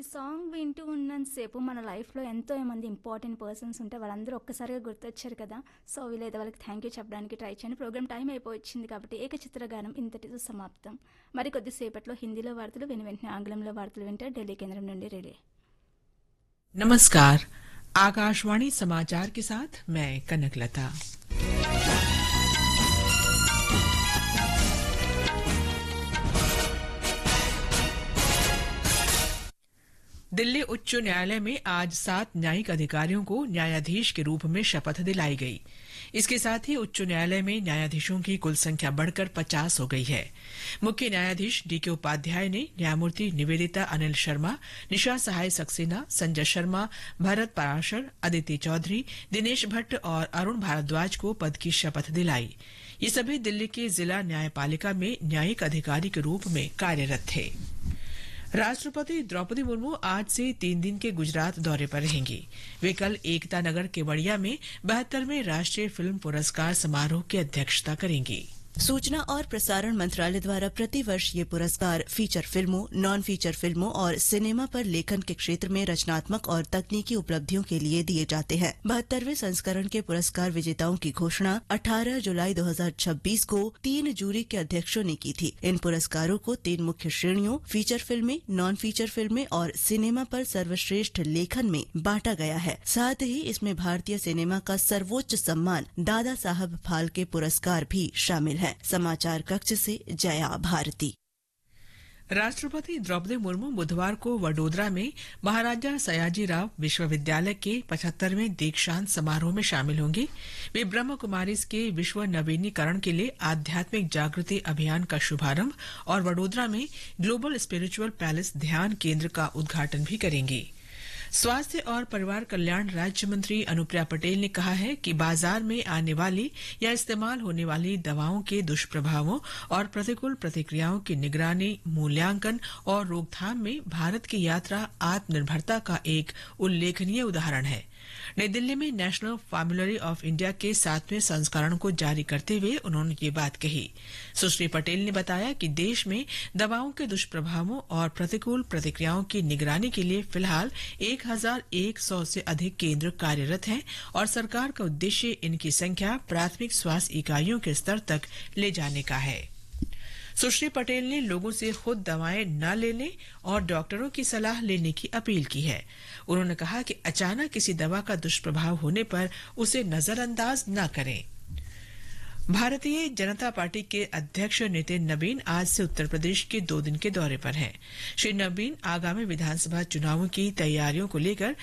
Song వింటూ ఉన్నంతసేపు మన లైఫ్‌లో ఎంతో మంది ఇంపార్టెంట్ పర్సన్స్ ఉంటే వాళ్ళందరూ ఒక్కసారిగా గుర్తొచ్చారు కదా! సో, వీలైతే వాళ్ళకి థ్యాంక్ యూ చెప్పడానికి ట్రై చేయండి. ప్రోగ్రామ్ టైం అయిపోవచ్చింది కాబట్టి ఏకచిత్ర గానం ఇంతటితో సమాప్తం. మరి కొద్దిసేపట్లో హిందీలో వార్తలు వెంటనే ఆంగ్లంలో వార్తలు వింటారు ఢిల్లీ కేంద్రం నుండి రిలే. नमस्कार। आकाशवाणी समाचार के साथ मैं कनकलता। दिल्ली उच्च न्यायालय में आज 7 न्यायिक अधिकारियों को न्यायाधीश के रूप में शपथ दिलाई गई। इसके साथ ही उच्च न्यायालय में न्यायाधीशों की कुल संख्या बढ़कर 50 हो गई है। मुख्य न्यायाधीश डीके उपाध्याय ने न्यायमूर्ति निवेदिता अनिल शर्मा, निशा सहाय सक्सेना, संजय शर्मा, भरत पराशर, अदिति चौधरी, दिनेश भट्ट और अरुण भारद्वाज को पद की शपथ दिलाई। ये सभी दिल्ली के जिला न्यायपालिका में न्यायिक अधिकारी के रूप में कार्यरत थे। राष्ट्रपति द्रौपदी मुर्मू आज से 3 दिन के गुजरात दौरे पर रहेंगी। वे कल एकता नगर केवड़िया में 72वें राष्ट्रीय फिल्म पुरस्कार समारोह की अध्यक्षता करेंगी। सूचना और प्रसारण मंत्रालय द्वारा प्रतिवर्ष ये पुरस्कार फीचर फिल्मों, नॉन फीचर फिल्मों और सिनेमा पर लेखन के क्षेत्र में रचनात्मक और तकनीकी उपलब्धियों के लिए दिए जाते हैं। 72वें संस्करण के पुरस्कार विजेताओं की घोषणा 18 जुलाई 2026 को 3 जूरी के अध्यक्षों ने की थी। इन पुरस्कारों को 3 मुख्य श्रेणियों फीचर फिल्में, नॉन फीचर फिल्में और सिनेमा पर सर्वश्रेष्ठ लेखन में बांटा गया है। साथ ही इसमें भारतीय सिनेमा का सर्वोच्च सम्मान दादा साहब फाल्के पुरस्कार भी शामिल है। समाचार कक्ष से जया भारती। राष्ट्रपति द्रौपदी मुर्मू बुधवार को वडोदरा में महाराजा सयाजीराव विश्वविद्यालय के 75वें दीक्षांत समारोह में शामिल होंगे। वे ब्रह्म कुमारीज के विश्व नवीनीकरण के लिए आध्यात्मिक जागृति अभियान का शुभारंभ और वडोदरा में ग्लोबल स्पिरिचुअल पैलेस ध्यान केंद्र का उद्घाटन भी करेंगे। स्वास्थ्य और परिवार कल्याण राज्य मंत्री अनुप्रिया पटेल ने कहा है कि बाजार में आने वाली या इस्तेमाल होने वाली दवाओं के दुष्प्रभावों और प्रतिकूल प्रतिक्रियाओं की निगरानी, मूल्यांकन और रोकथाम में भारत की यात्रा आत्मनिर्भरता का एक उल्लेखनीय उदाहरण है। नई दिल्ली में नेशनल फॉर्मूलरी ऑफ इंडिया के 7वें संस्करण को जारी करते हुए उन्होंने ये बात कही। सुश्री पटेल ने बताया कि देश में दवाओं के दुष्प्रभावों और प्रतिकूल प्रतिक्रियाओं की निगरानी के लिए फिलहाल 1100 से अधिक केंद्र कार्यरत हैं और सरकार का उद्देश्य इनकी संख्या प्राथमिक स्वास्थ्य इकाइयों के स्तर तक ले जाने का है। सुश्री पटेल ने लोगों से खुद दवाएं न लेने और डॉक्टरों की सलाह लेने की अपील की है। उन्होंने कहा कि अचानक किसी दवा का दुष्प्रभाव होने पर उसे नजरअंदाज न करें। भारतीय जनता पार्टी के अध्यक्ष नितिन नबीन आज से उत्तर प्रदेश के 2 दिन के दौरे पर हैं। श्री नबीन आगामी विधानसभा चुनावों की तैयारियों को लेकर